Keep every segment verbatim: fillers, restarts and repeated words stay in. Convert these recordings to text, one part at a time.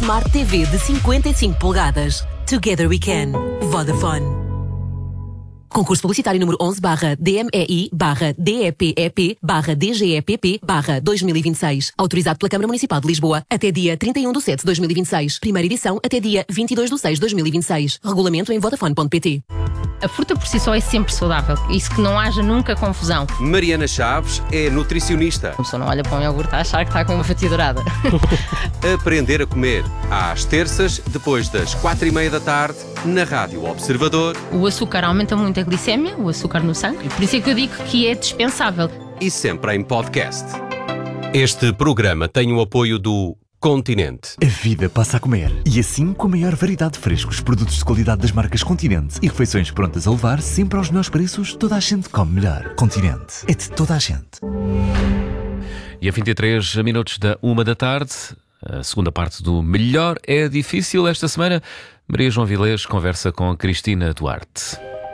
Smart T V de cinquenta e cinco polegadas. Together we can. Vodafone. Concurso publicitário número onze barra D M E I barra D E P E P barra D G E P P barra dois mil e vinte e seis. Autorizado pela Câmara Municipal de Lisboa até dia trinta e um de setembro de dois mil e vinte e seis. Primeira edição até dia vinte e dois de seis de dois mil e vinte e seis. Regulamento em vodafone ponto pt. A fruta por si só é sempre saudável. Isso que não haja nunca confusão. Mariana Chaves é nutricionista. A pessoa não olha para um iogurte a achar que está com uma fatia dourada. Aprender a comer. Às terças, depois das quatro e meia da tarde, na Rádio Observador. O açúcar aumenta muito a glicémia, o açúcar no sangue. Por isso é que eu digo que é dispensável. E sempre em podcast. Este programa tem o apoio do Continente. A vida passa a comer. E assim, com a maior variedade de frescos, produtos de qualidade das marcas Continente e refeições prontas a levar, sempre aos melhores preços, toda a gente come melhor. Continente. É de toda a gente. E a vinte e três minutos da uma da tarde, a segunda parte do Melhor é Difícil. Esta semana, Maria João Vilés conversa com Cristina Duarte.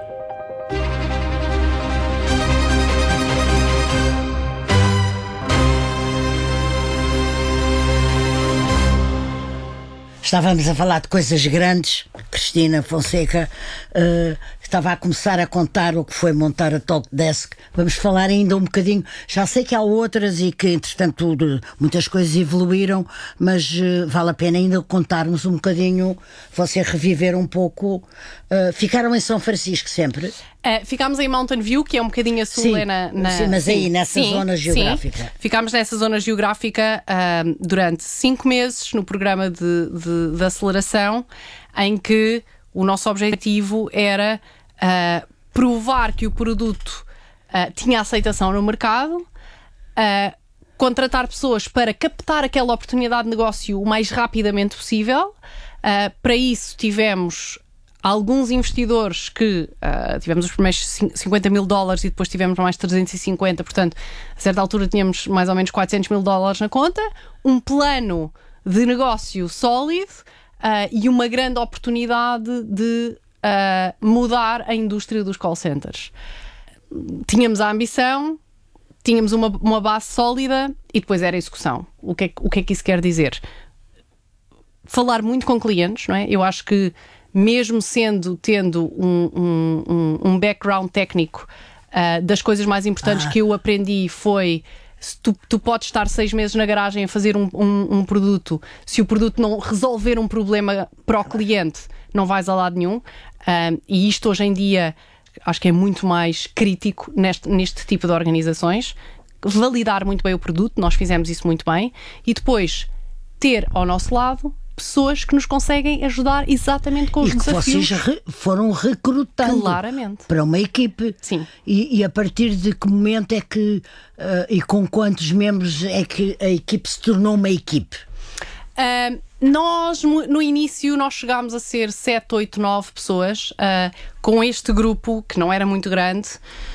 Estávamos a falar de coisas grandes. Cristina Fonseca uh, estava a começar a contar o que foi montar a Talk Desk. Vamos falar ainda um bocadinho. Já sei que há outras e que, entretanto, muitas coisas evoluíram, mas uh, vale a pena ainda contarmos um bocadinho, você reviver um pouco. Uh, ficaram em São Francisco sempre? Uh, ficámos em Mountain View, que é um bocadinho a sul. Sim, é na, na... sim, mas aí, sim, nessa sim, zona geográfica. Sim. Ficámos nessa zona geográfica uh, durante cinco meses no programa de, de, de aceleração, em que o nosso objetivo era uh, provar que o produto uh, tinha aceitação no mercado, uh, contratar pessoas para captar aquela oportunidade de negócio o mais rapidamente possível. Uh, para isso tivemos alguns investidores que uh, tivemos os primeiros cinquenta mil dólares e depois tivemos mais trezentos e cinquenta, portanto, a certa altura tínhamos mais ou menos quatrocentos mil dólares na conta, um plano de negócio sólido uh, e uma grande oportunidade de uh, mudar a indústria dos call centers. Tínhamos a ambição, tínhamos uma, uma base sólida e depois era a execução. O que é, o que é que isso quer dizer? Falar muito com clientes, não é? Eu acho que mesmo sendo, tendo um, um, um, um background técnico, uh, das coisas mais importantes ah. que eu aprendi foi: se tu, tu podes estar seis meses na garagem a fazer um, um, um produto, se o produto não resolver um problema para o cliente, não vais a lado nenhum. Uh, e isto hoje em dia acho que é muito mais crítico neste, neste tipo de organizações. Validar muito bem o produto, nós fizemos isso muito bem, e depois ter ao nosso lado pessoas que nos conseguem ajudar exatamente com os e que desafios. Vocês re- foram recrutando Claramente para uma equipe. Sim. E, e a partir de que momento é que uh, e com quantos membros é que a equipe se tornou uma equipe? Uh, nós no início nós chegámos a ser sete, oito, nove pessoas uh, com este grupo que não era muito grande.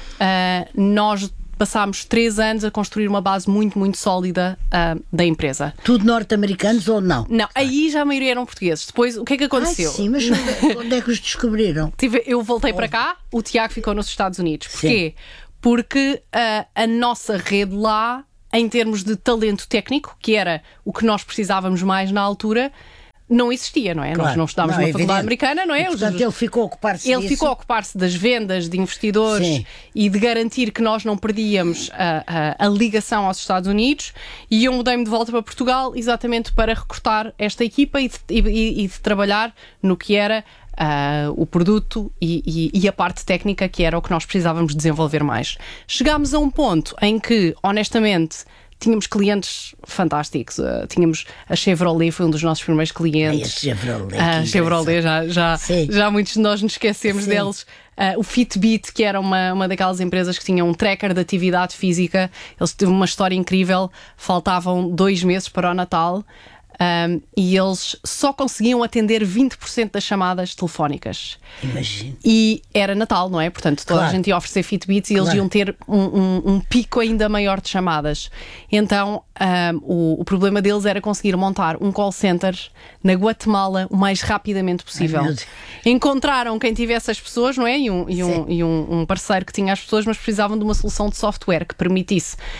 Uh, nós passámos três anos a construir uma base muito, muito sólida uh, da empresa. Tudo norte-americanos ou não? Não, aí já a maioria eram portugueses. Depois, o que é que aconteceu? Ai, sim, mas onde, onde é que os descobriram? Tive, eu voltei oh. para cá, o Tiago ficou nos Estados Unidos. Porquê? Sim. Porque uh, a nossa rede lá, em termos de talento técnico, que era o que nós precisávamos mais na altura, não existia, não é? Claro. Nós não estávamos não, numa é faculdade evidente. americana, não é? E, portanto, ele ficou a ocupar-se Ele disso. ficou a ocupar-se das vendas de investidores. Sim. E de garantir que nós não perdíamos a, a, a ligação aos Estados Unidos, e eu mudei-me de volta para Portugal exatamente para recrutar esta equipa e de, e, e de trabalhar no que era uh, o produto e, e, e a parte técnica, que era o que nós precisávamos desenvolver mais. Chegámos a um ponto em que, honestamente, tínhamos clientes fantásticos. Uh, tínhamos a Chevrolet, foi um dos nossos primeiros clientes. Ai, a Chevrolet, a Chevrolet, já, já, já muitos de nós nos esquecemos Sim. deles. Uh, o Fitbit, que era uma, uma daquelas empresas que tinha um tracker de atividade física. Eles tiveram uma história incrível. Faltavam dois meses para o Natal. Um, e eles só conseguiam atender vinte por cento das chamadas telefónicas. Imagina. E era Natal, não é? Portanto, toda claro. a gente ia oferecer Fitbits e eles claro. iam ter um, um, um pico ainda maior de chamadas. Então, um, o, o problema deles era conseguir montar um call center na Guatemala o mais rapidamente possível. Ai, encontraram quem tivesse as pessoas, não é? E, um, e, um, e um, um parceiro que tinha as pessoas, mas precisavam de uma solução de software que permitisse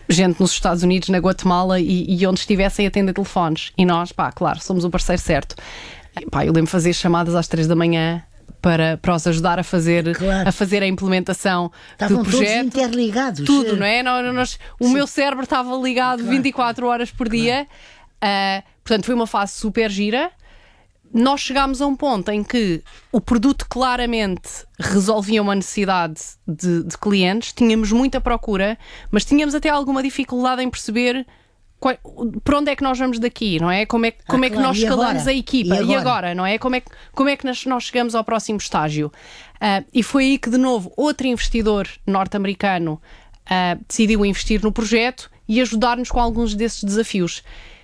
gente nos Estados Unidos, na Guatemala e, e onde estivessem a atender telefones. E nós, pá, claro, somos o parceiro certo. Pá, eu lembro de fazer chamadas às três da manhã para, para os ajudar a fazer, Claro. a fazer a implementação Estavam do todos projeto. interligados. Tudo, não é? Nós, nós- o meu cérebro estava ligado vinte e quatro horas por dia. Ah, portanto, foi uma fase super gira. Nós chegámos a um ponto em que o produto claramente resolvia uma necessidade de, de clientes, tínhamos muita procura, mas tínhamos até alguma dificuldade em perceber qual, para onde é que nós vamos daqui, não é? Como é, como é que claro. nós E escalamos agora? a equipa? E E agora, agora? não é? Como é que, como é que nós, nós chegamos ao próximo estágio? Ah, e foi aí que, de novo, outro investidor norte-americano ah, decidiu investir no projeto e ajudar-nos com alguns desses desafios.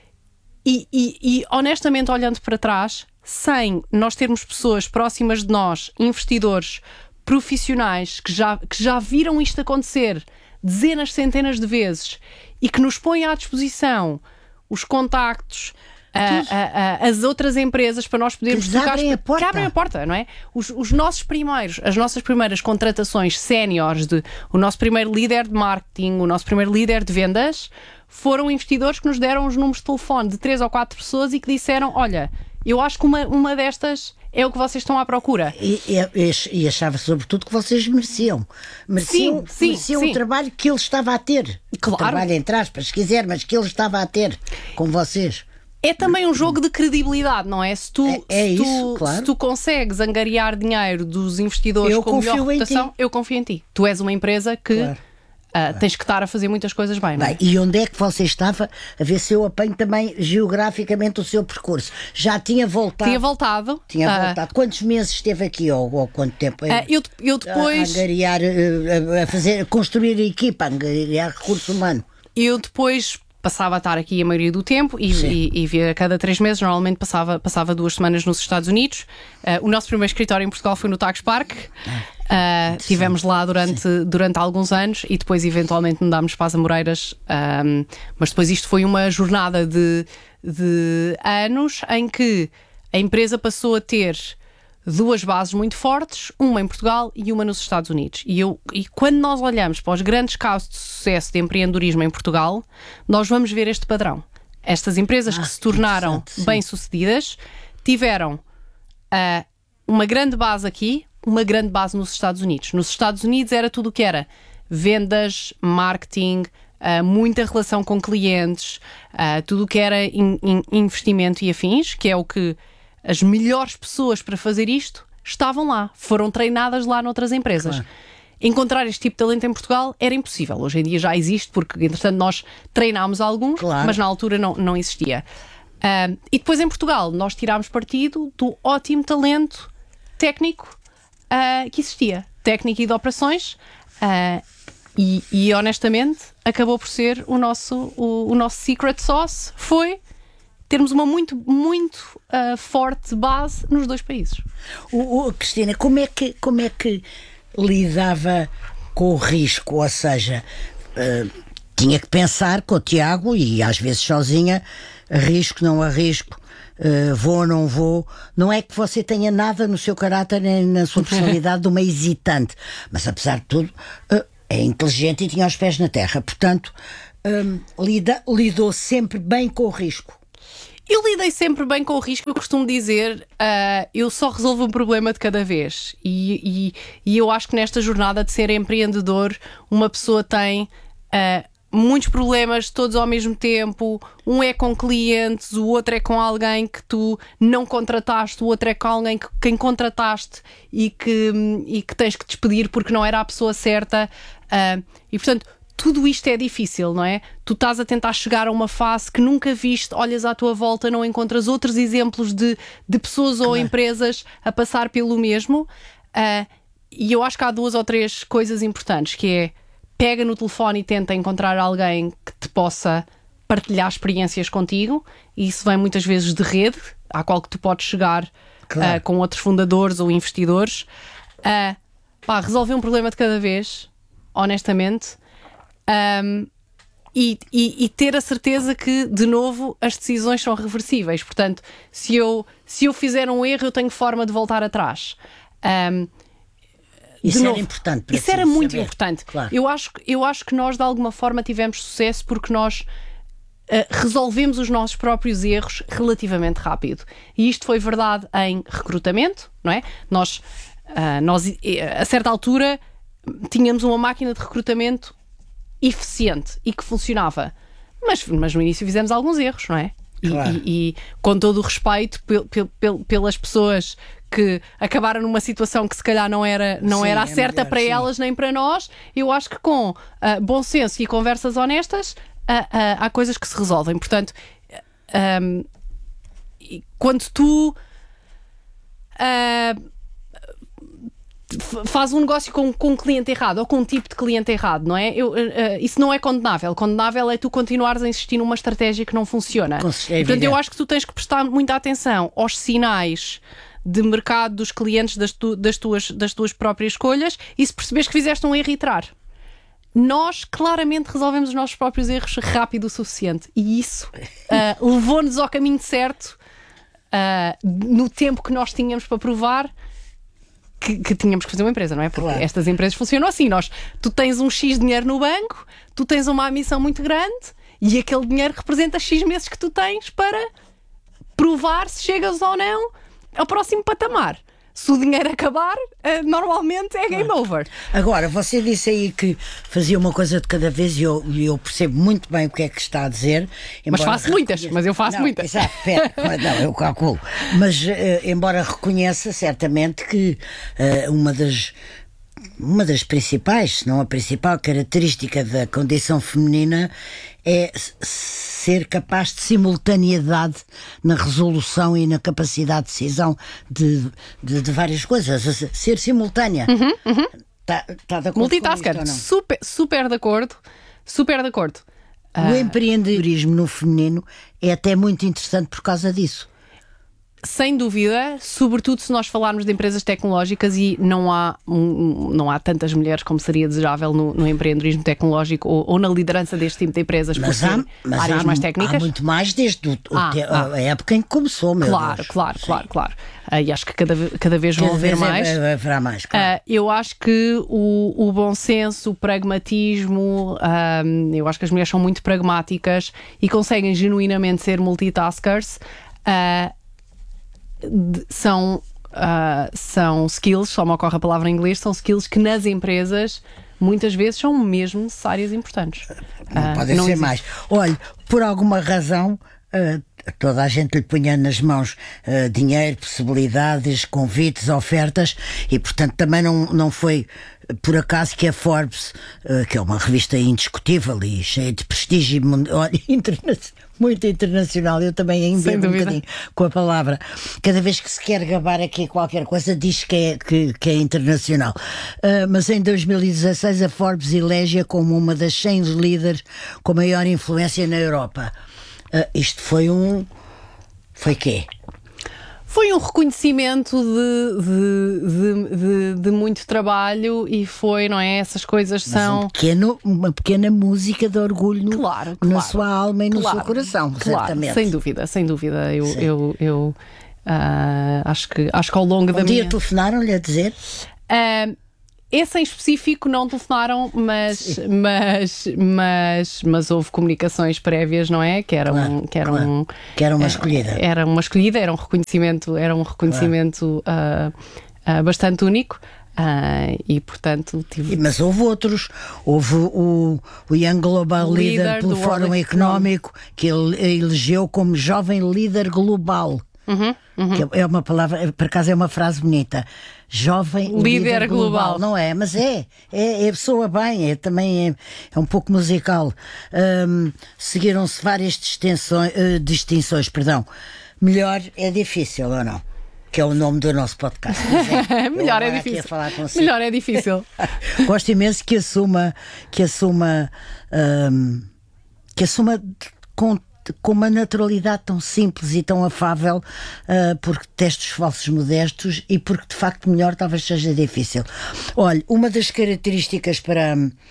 E, e- e, honestamente, olhando para trás, sem nós termos pessoas próximas de nós, investidores, profissionais, que já, que já viram isto acontecer dezenas, centenas de vezes e que nos põem à disposição os contactos, a- a- a- as outras empresas para nós podermos Que lhes tocar- abrem a porta. que abrem a porta, não é? Os, os nossos primeiros, as nossas primeiras contratações séniores, de o nosso primeiro líder de marketing, o nosso primeiro líder de vendas, foram investidores que nos deram os números de telefone de três ou quatro pessoas e que disseram: olha, eu acho que uma, uma destas é o que vocês estão à procura. E, e, e achava sobretudo que vocês mereciam. Mereciam, Sim, sim, mereciam sim. o trabalho que ele estava a ter. Claro. O trabalho, entre aspas, se quiser, mas que ele estava a ter com vocês. É também um jogo de credibilidade, não é? Se tu, É- é se tu, isso, claro. se tu consegues angariar dinheiro dos investidores Eu com melhor confio em reputação, ti. eu confio em ti. Tu és uma empresa que Claro. ah, tens que estar a fazer muitas coisas bem, não é? Bem, e onde é que você estava? A ver se eu apanho também geograficamente o seu percurso. Já tinha voltado? Tinha voltado. Tinha ah, voltado. Quantos meses esteve aqui ou, ou quanto tempo? ah, eu, eu A, depois. a angariar, eh, a, a fazer, a construir a equipa, a angariar recurso humano. Eu depois passava a estar aqui a maioria do tempo e, Sim. e, e via a cada três meses, normalmente passava, passava duas semanas nos Estados Unidos. Ah, o nosso primeiro escritório em Portugal foi no Tagus Park. Ah, tivemos lá durante, durante alguns anos e depois eventualmente mudámos para as Amoreiras. Ahm, mas depois isto foi uma jornada de, de anos em que a empresa passou a ter duas bases muito fortes, uma em Portugal e uma nos Estados Unidos. E, eu, e quando nós olhamos para os grandes casos de sucesso de empreendedorismo em Portugal, nós vamos ver este padrão. Estas empresas Ah, que se tornaram interessante, sim. bem-sucedidas tiveram ah, uma grande base aqui, uma grande base nos Estados Unidos. Nos Estados Unidos era tudo o que era vendas, marketing, ah, muita relação com clientes, ah, tudo o que era in- in- investimento e afins, que é o que as melhores pessoas para fazer isto estavam lá, foram treinadas lá noutras empresas. Claro. Encontrar este tipo de talento em Portugal era impossível. Hoje em dia já existe, porque entretanto nós treinámos alguns, Claro. mas na altura não, não existia. Ah, e depois em Portugal nós tirámos partido do ótimo talento técnico ah, que existia, técnico e de operações, ah, e, e honestamente acabou por ser o nosso, o, o nosso secret sauce foi termos uma muito, muito ah, forte base nos dois países. O, o- Cristina, como é que, como é que lidava com o risco? Ou seja, eh, tinha que pensar com o Tiago e às vezes sozinha, arrisco, não arrisco, eh, vou ou não vou. Não é que você tenha nada no seu caráter nem na sua personalidade de uma hesitante, mas apesar de tudo eh, é inteligente e tinha os pés na terra. Portanto, eh, lida- lidou sempre bem com o risco. Eu lidei sempre bem com o risco. Eu costumo dizer, ah, eu só resolvo um problema de cada vez. E, e, e eu acho que nesta jornada de ser empreendedor, uma pessoa tem ah, muitos problemas todos ao mesmo tempo. Um é com clientes, o outro é com alguém que tu não contrataste, o outro é com alguém que quem contrataste e que, e que tens que despedir porque não era a pessoa certa. Ah, e portanto, tudo isto é difícil, não é? Tu estás a tentar chegar a uma fase que nunca viste, olhas à tua volta, não encontras outros exemplos de, de pessoas ou empresas a passar pelo mesmo. Ah, e eu acho que há duas ou três coisas importantes, que é, pega no telefone e tenta encontrar alguém que te possa partilhar experiências contigo, e isso vem muitas vezes de rede, à qual que tu podes chegar Claro. ah, com outros fundadores ou investidores. Ah, pá, resolver um problema de cada vez, honestamente. Um, e, e, e ter a certeza que, de novo, as decisões são reversíveis. Portanto, se eu, se eu fizer um erro, eu tenho forma de voltar atrás. Um, Isso de era novo, importante para Isso ti, era muito saber. importante. Claro. Eu acho, que- eu acho que nós, de alguma forma, tivemos sucesso porque nós uh, resolvemos os nossos próprios erros relativamente rápido. E isto foi verdade em recrutamento, não é? Nós, uh, nós a certa altura, tínhamos uma máquina de recrutamento eficiente e que funcionava. Mas, mas no início fizemos alguns erros, não é? E, Claro. e, e com todo o respeito pel, pel, pel, pelas pessoas que acabaram numa situação que se calhar não era, não Sim, era a é certa melhor, para sim. elas nem para nós, eu acho que com uh, bom senso e conversas honestas uh, uh, há coisas que se resolvem. Portanto, uh, um, e quando tu uh, f- faz um negócio com, com um cliente errado ou com um tipo de cliente errado, não é? Eu, uh, uh, isso não é condenável. Condenável é tu continuares a insistir numa estratégia que não funciona. Com- é Portanto, eu evidente. acho que tu tens que prestar muita atenção aos sinais de mercado dos clientes das, tu- das, tuas, das tuas próprias escolhas e se perceberes que fizeste um erro, iterar. Nós claramente resolvemos os nossos próprios erros rápido o suficiente e isso uh, levou-nos ao caminho certo uh, no tempo que nós tínhamos para provar que, que tínhamos que fazer uma empresa, não é? Porque Claro. estas empresas funcionam assim. Nós, tu tens um X dinheiro no banco, tu tens uma missão muito grande e aquele dinheiro representa X meses que tu tens para provar se chegas ou não ao próximo patamar. Se o dinheiro acabar, eh, normalmente é game over. Agora, você disse aí que fazia uma coisa de cada vez e eu, e eu percebo muito bem o que é que está a dizer. Mas embora faço muitas, reconheça- mas eu faço Não, muitas. Exato, pera, não, eu calculo. Mas, eh, embora reconheça certamente que eh, uma das. Uma das principais, se não a principal característica da condição feminina é s- ser capaz de simultaneidade na resolução e na capacidade de decisão de, de, de várias coisas. A Ser simultânea. Tá, tá de acordo com Multitasker, isto ou não? super, super de acordo. Super de acordo. O empreendedorismo no feminino é até muito interessante por causa disso. Sem dúvida, sobretudo se nós falarmos de empresas tecnológicas e não há, um, não há tantas mulheres como seria desejável no, no empreendedorismo tecnológico ou, ou na liderança deste tipo de empresas, por Mas, há, serem mas áreas há, mais há técnicas. muito mais desde o, o Ah, te- ah. a época em que começou, meu Claro, Deus. claro, Sim. claro, claro. Ah, e acho que cada, ve- cada vez vão Cada haver vez é- mais. é- haverá mais, claro. Ah, eu acho que o, o bom senso, o pragmatismo, ah, eu acho que as mulheres são muito pragmáticas e conseguem genuinamente ser multitaskers. ah, de- são, ah, são skills, só me ocorre a palavra em inglês, são skills que nas empresas muitas vezes são mesmo necessárias e importantes. Não Ah, podem não ser existe. mais. Olha, por alguma razão, ah, toda a gente lhe punha nas mãos ah, dinheiro, possibilidades, convites, ofertas, e portanto também não, não foi por acaso que a Forbes, ah, que é uma revista indiscutível e cheia de prestígio mun- olha, interna- muito internacional, eu também ainda Sem um dúvida. bocadinho com a palavra. Cada vez que se quer gabar aqui qualquer coisa, diz que é, que, que é internacional. Ah, mas em dois mil e dezasseis a Forbes elege-a como uma das cem líderes com maior influência na Europa. Ah, isto foi um... Foi quê? Foi um reconhecimento de, de, de, de- de muito trabalho e foi, não é? Essas coisas Um são. pequeno, uma pequena música de orgulho no- Claro, na claro. sua alma e no Claro, seu coração, claro, certamente. sem dúvida, sem dúvida. Eu, Sim. eu, eu ah, acho, que, acho que ao longo da Um dia minha. telefonaram-lhe a dizer... Ah, esse em específico não telefonaram, mas, mas, mas, mas houve comunicações prévias, não é? Que eram, Claro, que eram, claro. Que era uma eh, escolhida. Era uma escolhida, era um reconhecimento, era um reconhecimento ah, ah, bastante único. ah, e portanto tive. Mas houve outros. Houve o, o Young Global O Leader, líder pelo do Fórum World Económico, que ele elegeu como jovem líder global. Uhum, uhum. Que é uma palavra, por acaso é uma frase bonita. Jovem líder, Líder global. global. Não é? Mas é. É, é soa bem, é, também é, é um pouco musical. Hum, seguiram-se várias distinções, eh, distinções. Perdão. Melhor é difícil ou não? Que é o nome do nosso podcast. Mas é, eu Melhor é agora aqui a difícil. falar consigo. Melhor é difícil. Gosto imenso que assuma que assuma hum, que assuma com, com uma naturalidade tão simples e tão afável, uh, porque testes falsos modestos e porque de facto melhor talvez seja difícil. Olha, uma das características para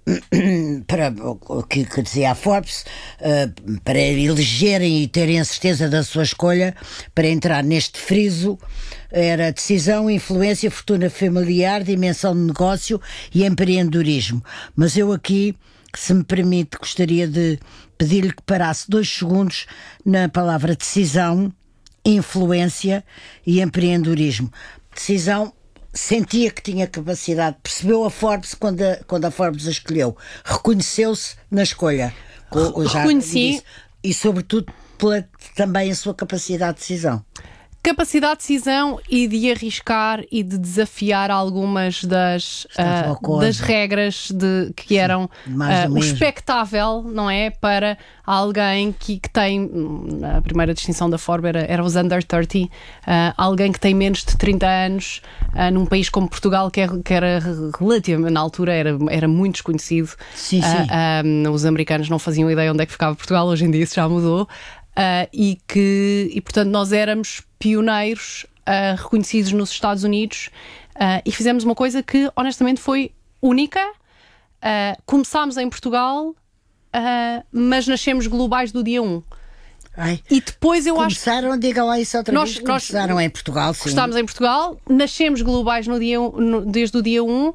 para o que, que dizia a Forbes, uh, para elegerem e terem a certeza da sua escolha, para entrar neste friso, era decisão, influência, fortuna familiar, dimensão de negócio e empreendedorismo. Mas eu aqui, se me permite, gostaria de pedir-lhe que parasse dois segundos na palavra decisão, influência e empreendedorismo. Decisão, sentia que tinha capacidade, percebeu a Forbes quando a, quando a Forbes a escolheu, reconheceu-se na escolha. Já Reconheci. disse, e sobretudo pela, também a sua capacidade de decisão. Capacidade de decisão e de arriscar e de desafiar algumas das, uh, das regras de, que Sim, eram uh, o expectável, não é? Para alguém que, que tem, a primeira distinção da Forbes era, era os under trinta, uh, alguém que tem menos de trinta anos, uh, num país como Portugal, que, é, que era relativamente, na altura, era, era muito desconhecido. Sim, sim. Uh, um, os americanos não faziam ideia onde é que ficava Portugal, hoje em dia isso já mudou. Uh, e que, e portanto, nós éramos pioneiros uh, reconhecidos nos Estados Unidos uh, e fizemos uma coisa que, honestamente, foi única. Uh, começámos em Portugal, uh, mas nascemos globais do dia um. Ai, e depois eu começaram, acho... diga lá isso outra nós, vez, nós começaram em Portugal, sim. Começámos em Portugal, nascemos globais no dia um, no, desde o dia um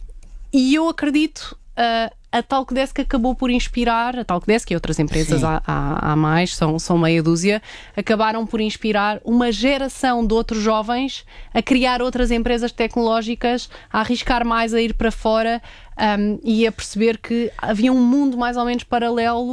e eu acredito... Uh, a Talkdesk acabou por inspirar, a Talkdesk e outras empresas há, há, há mais, são, são meia dúzia, acabaram por inspirar uma geração de outros jovens a criar outras empresas tecnológicas, a arriscar mais, a ir para fora um, e a perceber que havia um mundo mais ou menos paralelo.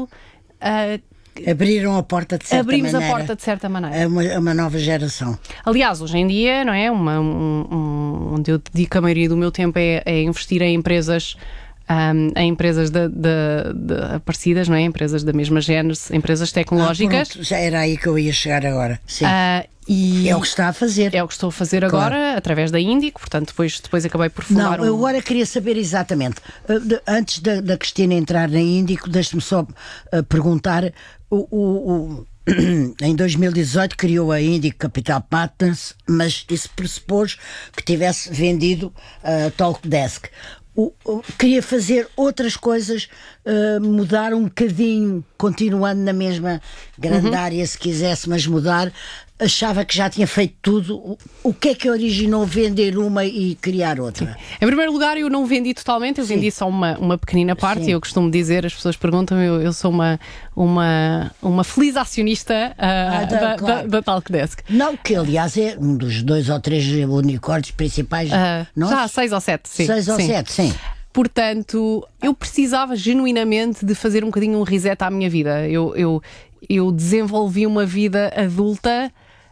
Uh, Abriram a porta de certa Abrimos maneira. a porta de certa maneira. É uma, uma nova geração. Aliás, hoje em dia, não é? Uma, um, um, onde eu dedico a maioria do meu tempo é, é investir em empresas... Um, em empresas de, de, de parecidas, não é? Empresas da mesma género, empresas tecnológicas. Ah, pronto, já era aí que eu ia chegar agora. Sim. Uh, e é o que está a fazer. É o que estou a fazer agora, claro. Através da Índico, portanto, depois, depois acabei por fundar. Não, um... eu agora queria saber exatamente. Uh, de, antes da, da Cristina entrar na Índico, deixe-me só uh, perguntar. O, o, o, em dois mil e dezoito criou a Índico Capital Partners, mas isso pressupôs que tivesse vendido a uh, Talkdesk. O, o, queria fazer outras coisas, uh, mudar um bocadinho, continuando na mesma grande uhum. área, se quisesse, mas mudar. Achava que já tinha feito tudo. O, o que é que originou vender uma e criar outra? Sim. Em primeiro lugar, eu não vendi totalmente, eu Sim. vendi só uma, uma pequenina parte. Sim. Eu costumo dizer, as pessoas perguntam, eu, eu sou uma, uma, uma feliz acionista uh, ah, da, da, claro. da, da Talkdesk. Não, que aliás é um dos dois ou três unicórnios principais. Uh, já seis ou sete, sim. Seis ou sim. sete, sim. Portanto, eu precisava genuinamente de fazer um bocadinho um reset à minha vida. Eu, eu, eu desenvolvi uma vida adulta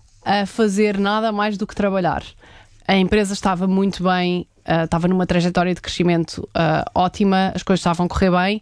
a fazer nada mais do que trabalhar. A empresa estava muito bem, uh, estava numa trajetória de crescimento uh, ótima, as coisas estavam a correr bem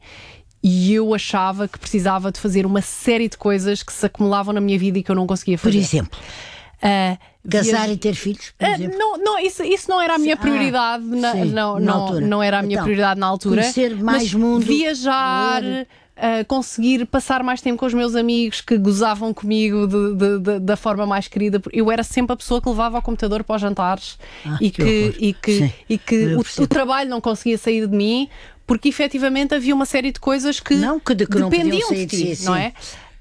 e eu achava que precisava de fazer uma série de coisas que se acumulavam na minha vida e que eu não conseguia fazer. Por exemplo? Uh, Casar e ter filhos, por exemplo? Uh, não, não, isso, isso não era a minha prioridade, ah, na, sim, não, na não, não era a minha então, prioridade na altura. Conhecer mais mundo, viajar, uh, conseguir passar mais tempo com os meus amigos que gozavam comigo de, de, de, da forma mais querida. Eu era sempre a pessoa que levava o computador para os jantares ah, e que, que e que, e que o, o trabalho não conseguia sair de mim porque efetivamente havia uma série de coisas que, não, que, de, que dependiam não de ti, si, não é?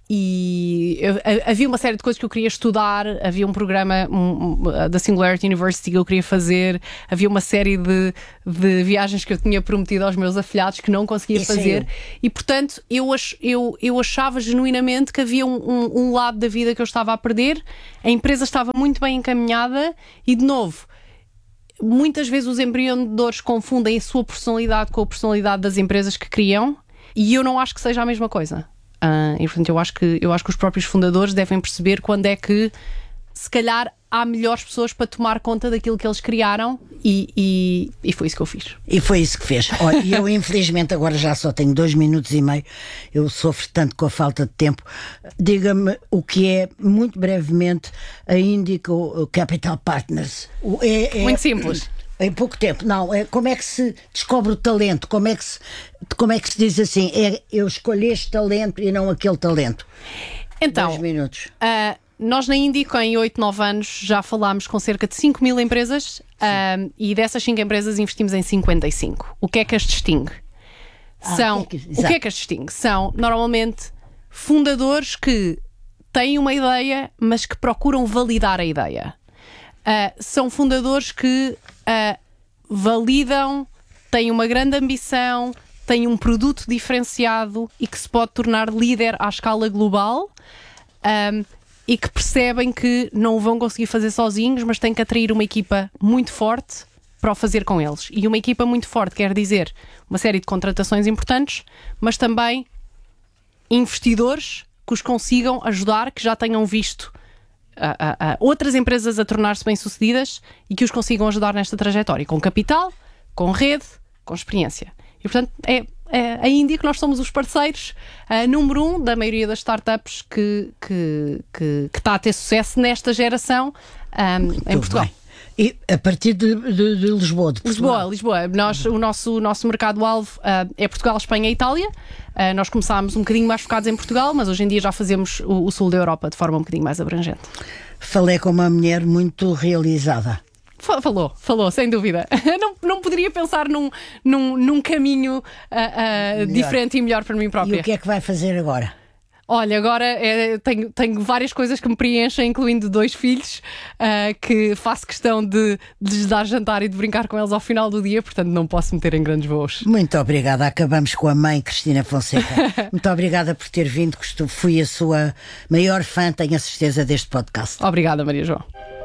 E eu, havia uma série de coisas que eu queria estudar, havia um programa um, um, da Singularity University que eu queria fazer, havia uma série de, de viagens que eu tinha prometido aos meus afilhados que não conseguia Isso fazer. É. E portanto eu, ach, eu, eu achava genuinamente que havia um, um, um lado da vida que eu estava a perder. A empresa estava muito bem encaminhada e, de novo, muitas vezes os empreendedores confundem a sua personalidade com a personalidade das empresas que criam e eu não acho que seja a mesma coisa. Uh, e portanto eu acho, que, eu acho que os próprios fundadores devem perceber quando é que se calhar há melhores pessoas para tomar conta daquilo que eles criaram e, e, e foi isso que eu fiz. E foi isso que fez. Olha, eu infelizmente agora já só tenho dois minutos e meio, eu sofro tanto com a falta de tempo. Diga-me o que é, muito brevemente, a Índico Capital Partners. É, é, muito simples. Em pouco tempo, não, é, como é que se descobre o talento? Como é que se, como é que se diz assim? É, eu escolhi este talento e não aquele talento. Então, Dois minutos. Uh, nós na Índico, em oito, nove anos, já falámos com cerca de cinco mil empresas uh, e dessas cinco empresas investimos em cinquenta e cinco. O que é que as distingue? Ah, são, o que é que- o que é que as distingue? São, normalmente, fundadores que têm uma ideia, mas que procuram validar a ideia. Uh, são fundadores que uh, validam, têm uma grande ambição, têm um produto diferenciado e que se pode tornar líder à escala global, um, e que percebem que não o vão conseguir fazer sozinhos, mas têm que atrair uma equipa muito forte para o fazer com eles. E uma equipa muito forte quer dizer uma série de contratações importantes, mas também investidores que os consigam ajudar, que já tenham visto uh, uh, uh, outras empresas a tornar-se bem-sucedidas e que os consigam ajudar nesta trajetória, com capital, com rede, com experiência. E, portanto, é, é a Índia que nós somos os parceiros uh, número um da maioria das startups que, que, que, que está a ter sucesso nesta geração um, em Portugal. Bem. E a partir de, de, de Lisboa, de Lisboa, Lisboa. Nós, o nosso, o nosso mercado-alvo uh, é Portugal, Espanha e Itália. Uh, nós começámos um bocadinho mais focados em Portugal, mas hoje em dia já fazemos o, o sul da Europa de forma um bocadinho mais abrangente. Falei com uma mulher muito realizada. Falou, falou, sem dúvida. Não, não poderia pensar num, num, num caminho uh, uh, diferente e melhor para mim própria. E o que é que vai fazer agora? Olha, agora é, tenho, tenho várias coisas que me preenchem, incluindo dois filhos, uh, que faço questão de, de lhes dar jantar e de brincar com eles ao final do dia, portanto não posso meter em grandes voos. Muito obrigada. Acabamos com a mãe Cristina Fonseca. Muito obrigada por ter vindo, que fui a sua maior fã, tenho a certeza, deste podcast. Obrigada, Maria João.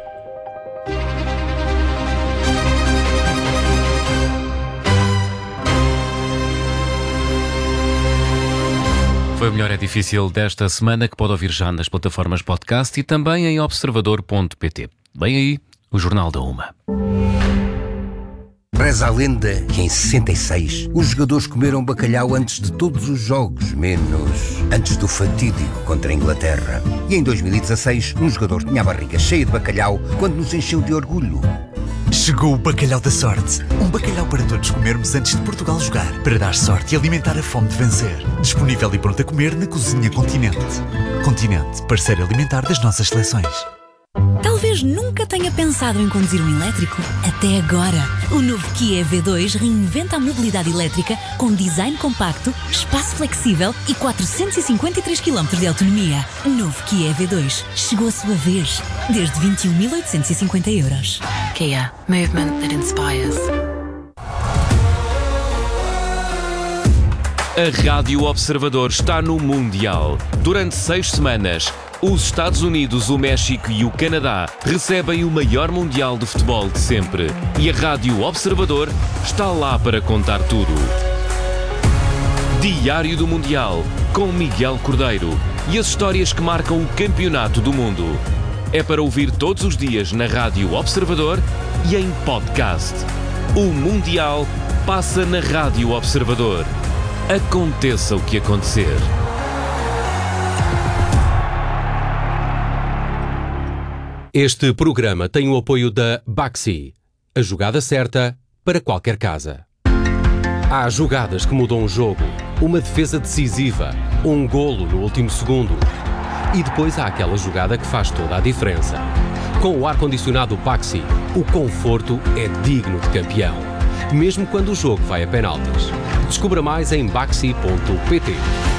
Foi o Melhor é Difícil desta semana, que pode ouvir já nas plataformas podcast e também em observador ponto pt. Bem aí, o Jornal da Uma. Reza a lenda que em sessenta e seis os jogadores comeram bacalhau antes de todos os jogos, menos antes do fatídico contra a Inglaterra. E em dois mil e dezasseis um jogador tinha a barriga cheia de bacalhau quando nos encheu de orgulho. Chegou o Bacalhau da Sorte. Um bacalhau para todos comermos antes de Portugal jogar, para dar sorte e alimentar a fome de vencer. Disponível e pronto a comer na Cozinha Continente. Continente, parceiro alimentar das nossas seleções. Talvez nunca tenha pensado em conduzir um elétrico. Até agora. O novo Kia E V dois reinventa a mobilidade elétrica com design compacto, espaço flexível e quatrocentos e cinquenta e três quilómetros de autonomia. Novo Kia E V dois. Chegou a sua vez. Desde vinte e um mil oitocentos e cinquenta euros. Kia. Movement that inspires. A Rádio Observador está no Mundial. Durante seis semanas, os Estados Unidos, o México e o Canadá recebem o maior Mundial de futebol de sempre. E a Rádio Observador está lá para contar tudo. Diário do Mundial, com Miguel Cordeiro. E as histórias que marcam o campeonato do mundo. É para ouvir todos os dias na Rádio Observador e em podcast. O Mundial passa na Rádio Observador. Aconteça o que acontecer. Este programa tem o apoio da Baxi, a jogada certa para qualquer casa. Há jogadas que mudam o jogo, uma defesa decisiva, um golo no último segundo. E depois há aquela jogada que faz toda a diferença. Com o ar-condicionado Baxi, o conforto é digno de campeão, mesmo quando o jogo vai a penaltis. Descubra mais em baxi ponto pt.